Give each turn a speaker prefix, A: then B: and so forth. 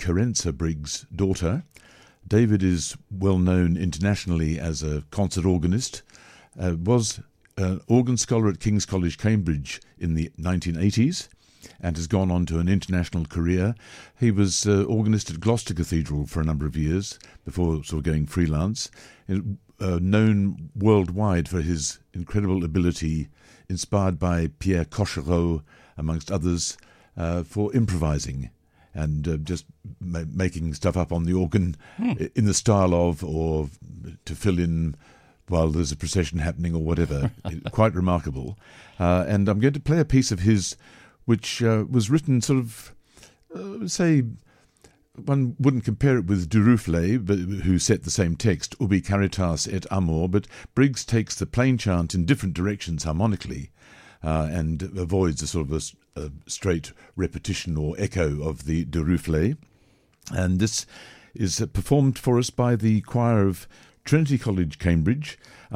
A: Kerensa Briggs' daughter. David is well known internationally as a concert organist, was an organ scholar at King's College, Cambridge in the 1980s, and has gone on to an international career. He was organist at Gloucester Cathedral for a number of years before sort of going freelance. Known worldwide for his incredible ability, inspired by Pierre Cochereau, amongst others, for improvising and just making stuff up on the organ in the style of, or to fill in while there's a procession happening or whatever. Quite remarkable. And I'm going to play a piece of his which was written sort of, say, one wouldn't compare it with Duruflé, but who set the same text, Ubi Caritas et Amor, but Briggs takes the plain chant in different directions harmonically, and avoids a sort of a straight repetition or echo of the Duruflé. And this is performed for us by the choir of Trinity College, Cambridge,